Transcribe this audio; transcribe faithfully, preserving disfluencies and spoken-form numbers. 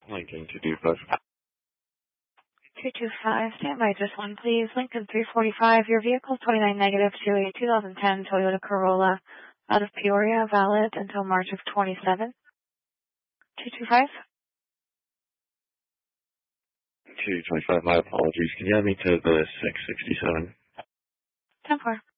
Lincoln two two five. two two five, stand by just one, please. Lincoln three forty-five, your vehicle twenty-nine negative to a two thousand ten Toyota Corolla out of Peoria, valid until March of twenty-seven. two two five. two twenty-five, my apologies. Can you add me to the six sixty-seven? ten four.